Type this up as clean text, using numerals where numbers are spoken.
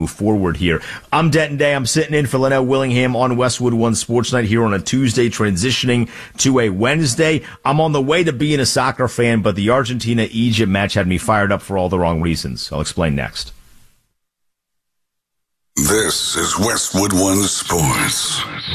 move forward here. I'm Denton Day. I'm sitting in for Linnell Willingham on Westwood One Sports Night here on a Tuesday, transitioning to a Wednesday. I'm on the way to being a soccer fan, but the Argentina-Egypt match had me fired up for all the wrong reasons. I'll explain next. This is Westwood One Sports.